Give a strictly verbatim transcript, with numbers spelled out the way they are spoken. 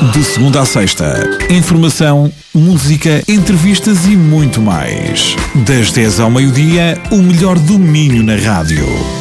De segunda a sexta, informação, música, entrevistas e muito mais. Das dez ao meio-dia, o melhor do Minho na rádio.